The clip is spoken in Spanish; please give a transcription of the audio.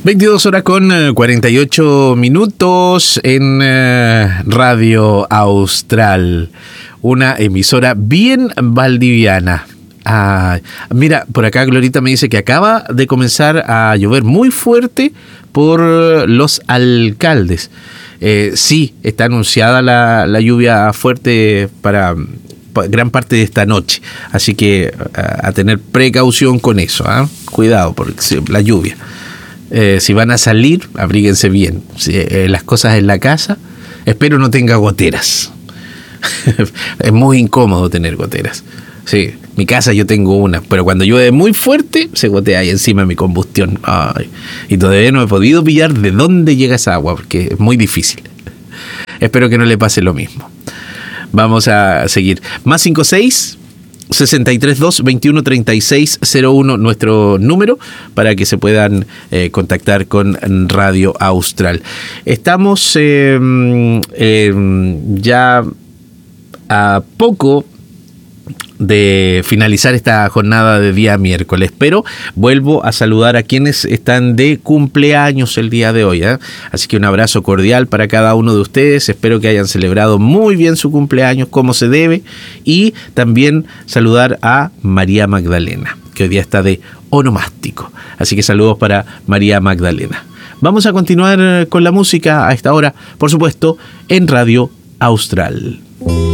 22 horas con 48 minutos en Radio Austral, una emisora bien valdiviana. Mira, por acá Glorita me dice que acaba de comenzar a llover muy fuerte por Los Alcaldes. Sí, está anunciada la lluvia fuerte para gran parte de esta noche, así que a tener precaución con eso, cuidado por la lluvia. Si van a salir, abríguense bien. Las cosas en la casa, espero no tenga goteras. Es muy incómodo tener goteras. Sí, mi casa yo tengo una, pero cuando llueve muy fuerte, se gotea ahí encima de mi combustión. Ay, y todavía no he podido pillar de dónde llega esa agua, porque es muy difícil. Espero que no le pase lo mismo. Vamos a seguir. Más 56 632 21 36 01, nuestro número para que se puedan contactar con Radio Austral. Estamos ya a poco de finalizar esta jornada de día miércoles, pero vuelvo a saludar a quienes están de cumpleaños el día de hoy, así que un abrazo cordial para cada uno de ustedes. Espero que hayan celebrado muy bien su cumpleaños como se debe, y también saludar a María Magdalena, que hoy día está de onomástico, así que saludos para María Magdalena. Vamos a continuar con la música a esta hora, por supuesto, en Radio Austral.